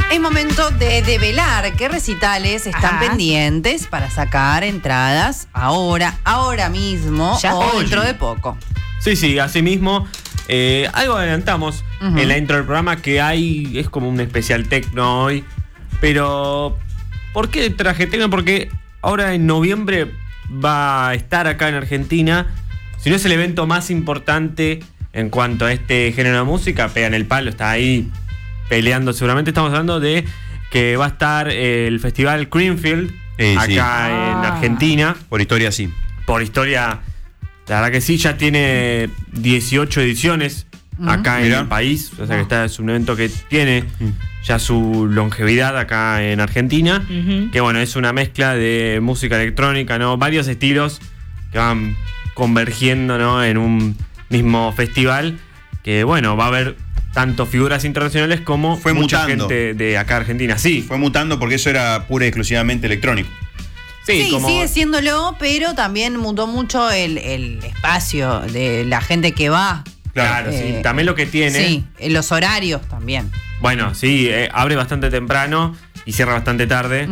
Es momento de develar qué recitales están pendientes para sacar entradas ahora mismo ya o dentro de poco. Sí, así mismo. Algo adelantamos en la intro del programa que es como un especial tecno hoy. Pero, ¿por qué traje tecno? Porque ahora en noviembre va a estar acá en Argentina. Si no es el evento más importante en cuanto a este género de música, pegan el palo, está ahí peleando. Seguramente estamos hablando de que va a estar el festival Creamfield acá en Argentina. Por historia, sí. Por historia, la verdad que sí, ya tiene 18 ediciones acá en el país. O sea que es un evento que tiene ya su longevidad acá en Argentina. Que bueno, es una mezcla de música electrónica, ¿no? Varios estilos que van convergiendo, ¿no? En un mismo festival. Que bueno, va a haber tanto figuras internacionales como mucha gente de acá Argentina. Sí. Fue mutando porque eso era pura y exclusivamente electrónico. Sí, sigue siéndolo, pero también mutó mucho el espacio de la gente que va. Claro, sí. También lo que tiene. Sí, los horarios también. Bueno, sí, abre bastante temprano y cierra bastante tarde.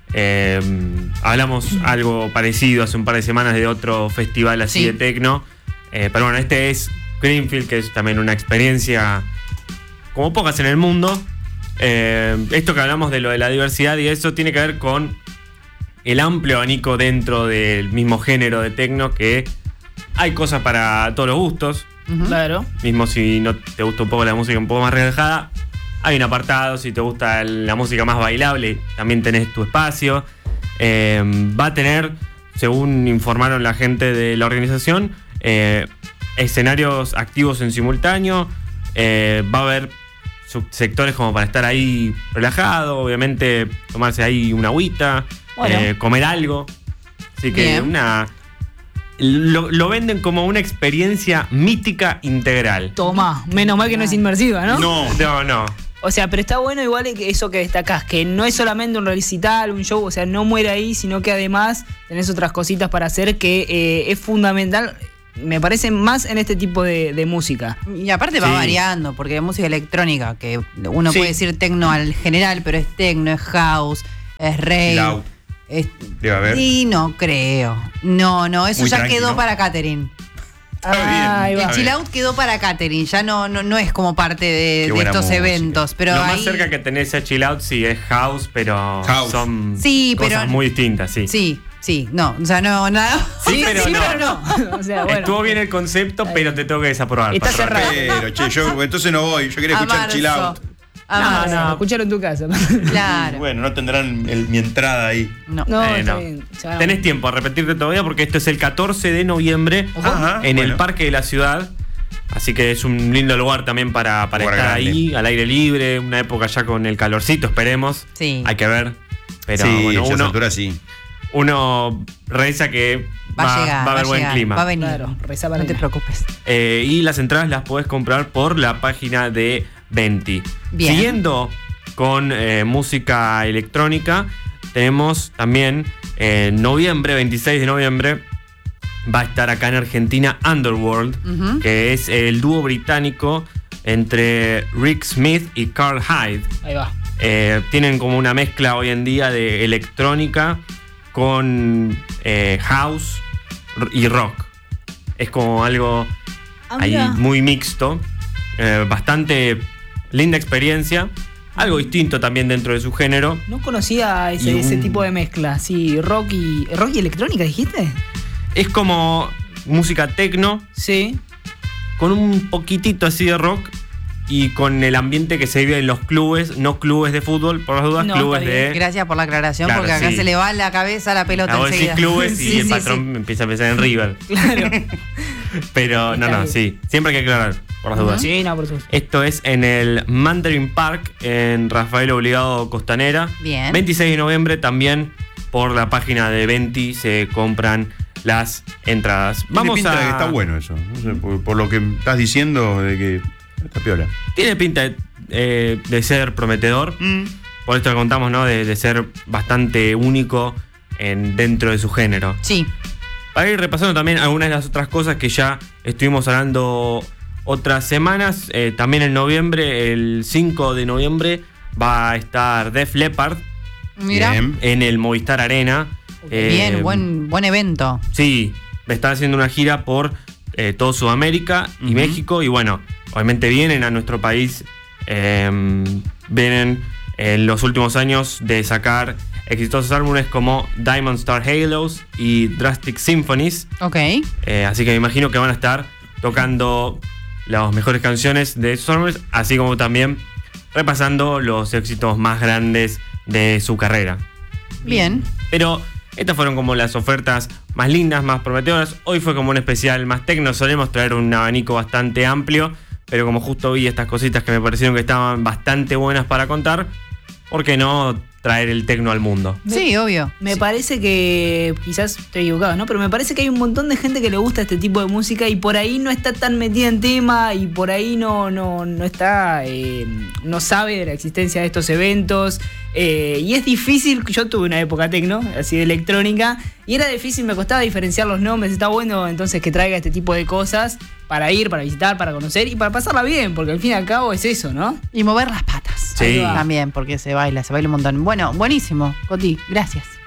Hablamos algo parecido hace un par de semanas de otro festival así de tecno. Pero bueno, este es Creamfield, que es también una experiencia como pocas en el mundo. Esto que hablamos de lo de la diversidad y eso tiene que ver con el amplio abanico dentro del mismo género de tecno, que hay cosas para todos los gustos. Claro. Mismo si no te gusta un poco la música un poco más relajada, hay un apartado. Si te gusta la música más bailable, también tenés tu espacio. Va a tener, según informaron la gente de la organización, escenarios activos en simultáneo. Va a haber subsectores como para estar ahí relajado, obviamente tomarse ahí una agüita, comer algo. Así que lo venden como una experiencia mítica integral. Toma, menos mal que no es inmersiva, ¿no? No. O sea, pero está bueno igual eso que destacás, que no es solamente un recital, un show, o sea, no muere ahí, sino que además tenés otras cositas para hacer que es fundamental. Me parece más en este tipo de música. Y aparte va variando, porque hay música electrónica, que uno puede decir tecno al general, pero es tecno, es house, es rave. Debe haber. Sí, no creo. No, eso muy ya tranqui, quedó ¿no? para catering. Está El chill out quedó para catering, ya no es como parte de estos música. eventos. Pero lo ahí más cerca que tenés a chill out sí es house, pero son cosas muy distintas, Sí, no, o sea, no, nada. Sí, pero no. O sea, bueno. Estuvo bien el concepto, pero te tengo que desaprobar. Está cerrado. Pero, yo entonces no voy. Yo quería escuchar chill out. No, escucharon en tu casa. Claro. Bueno, no tendrán mi entrada ahí. No, está bien. Ya. Tenés tiempo a repetirte todavía porque esto es el 14 de noviembre en el Parque de la Ciudad. Así que es un lindo lugar también para estar ahí, al aire libre. Una época ya con el calorcito, esperemos. Sí. Hay que ver. Pero Sí, bueno, a esa altura sí. uno reza que va a haber buen clima. Va a venir. Claro, reza para no te preocupes. Y las entradas las podés comprar por la página de Venti. Bien. Siguiendo con música electrónica, tenemos también noviembre, 26 de noviembre, va a estar acá en Argentina Underworld, que es el dúo británico entre Rick Smith y Carl Hyde. Ahí va. Tienen como una mezcla hoy en día de electrónica con house y rock. Es como algo ahí muy mixto. Bastante linda experiencia. Algo distinto también dentro de su género. No conocía ese tipo de mezcla. Sí, rock y electrónica, ¿dijiste? Es como música techno. Sí. Con un poquitito así de rock. Y con el ambiente que se vive en los clubes, no clubes de fútbol, por las dudas, clubes de... Gracias por la aclaración, Claro, porque acá sí. se le va la cabeza a la pelota Vos decís enseguida. clubes y el patrón empieza a pensar en River. Claro. Pero no, sí. Siempre hay que aclarar, por las dudas. Sí, no, por supuesto. Esto es en el Mandarin Park, en Rafael Obligado Costanera. Bien. 26 de noviembre también por la página de Venti se compran las entradas. Tiene pinta de que está bueno eso. No sé, por lo que estás diciendo, de que está piola. Tiene pinta de ser prometedor. Por esto que contamos, ¿no? De ser bastante único dentro de su género. Sí. Para ir repasando también algunas de las otras cosas que ya estuvimos hablando otras semanas. También en noviembre, el 5 de noviembre, va a estar Def Leppard. Mira. Bien. En el Movistar Arena. Bien, buen evento. Sí, están haciendo una gira por todo Sudamérica y México. Y bueno, obviamente vienen a nuestro país. Vienen en los últimos años de sacar exitosos álbumes como Diamond Star Halos y Drastic Symphonies. Ok. Así que me imagino que van a estar tocando las mejores canciones de esos álbumes, así como también repasando los éxitos más grandes de su carrera. Bien. Pero estas fueron como las ofertas más lindas, más prometedoras. Hoy fue como un especial más tecno. Solemos traer un abanico bastante amplio, pero como justo vi estas cositas que me parecieron que estaban bastante buenas para contar, ¿por qué no traer el tecno al mundo? Sí, obvio. Me parece que, quizás estoy equivocado, ¿no? Pero me parece que hay un montón de gente que le gusta este tipo de música y por ahí no está tan metida en tema y por ahí no está, no sabe de la existencia de estos eventos. Y es difícil, yo tuve una época tecno, así de electrónica, y era difícil, me costaba diferenciar los nombres. Está bueno entonces que traiga este tipo de cosas para ir, para visitar, para conocer y para pasarla bien, porque al fin y al cabo es eso, ¿no? Y mover las patas. Sí. También, porque se baila un montón. Bueno, buenísimo, Coti, gracias.